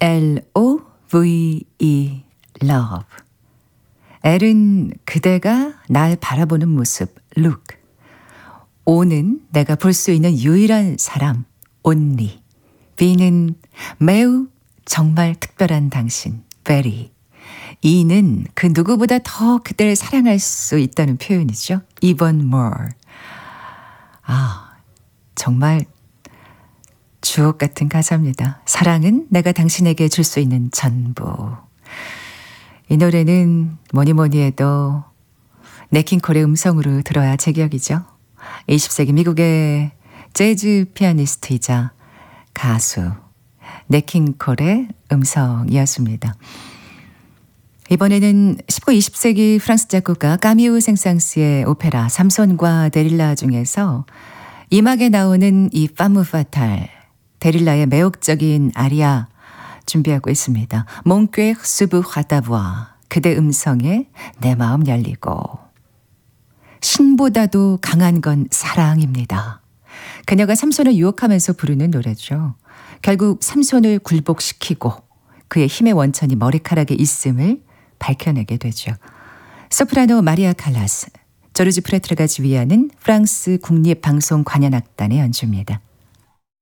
Love, love. L은 그대가 날 바라보는 모습, look. O는 내가 볼 수 있는 유일한 사람, only. B는 매우 정말 특별한 당신, very. E는 그 누구보다 더 그대를 사랑할 수 있다는 표현이죠. even more. 정말 주옥 같은 가사입니다. 사랑은 내가 당신에게 줄 수 있는 전부. 이 노래는 뭐니 해도 네킹콜의 음성으로 들어야 제격이죠. 20세기 미국의 재즈 피아니스트이자 가수 네킹콜의 음성이었습니다. 이번에는 19, 20세기 프랑스 작곡가 까미우 생상스의 오페라 삼손과 데릴라 중에서 이막에 나오는 이 파무 파탈, 데릴라의 매혹적인 아리아 준비하고 있습니다. 몽꾀 수브 화다부아, 그대 음성에 내 마음 열리고. 신보다도 강한 건 사랑입니다. 그녀가 삼손을 유혹하면서 부르는 노래죠. 결국 삼손을 굴복시키고 그의 힘의 원천이 머리카락에 있음을 밝혀내게 되죠. 소프라노 마리아 칼라스, 조르지 프레트르가 지휘하는 프랑스 국립방송관현악단의 연주입니다.